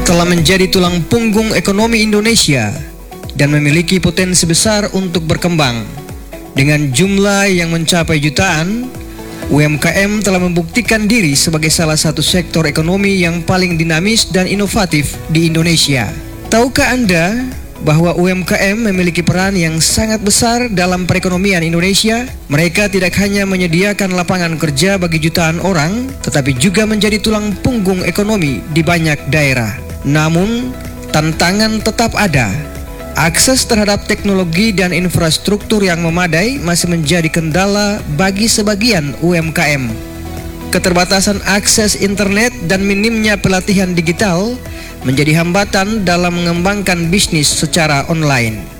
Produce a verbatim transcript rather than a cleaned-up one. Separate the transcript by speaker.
Speaker 1: telah menjadi tulang punggung ekonomi Indonesia dan memiliki potensi besar untuk berkembang. Dengan jumlah yang mencapai jutaan, U M K M telah membuktikan diri sebagai salah satu sektor ekonomi yang paling dinamis dan inovatif di Indonesia. Tahukah Anda bahwa U M K M memiliki peran yang sangat besar dalam perekonomian Indonesia? Mereka tidak hanya menyediakan lapangan kerja bagi jutaan orang, tetapi juga menjadi tulang punggung ekonomi di banyak daerah. Namun, tantangan tetap ada. Akses terhadap teknologi dan infrastruktur yang memadai masih menjadi kendala bagi sebagian U M K M. Keterbatasan akses internet dan minimnya pelatihan digital menjadi hambatan dalam mengembangkan bisnis secara online.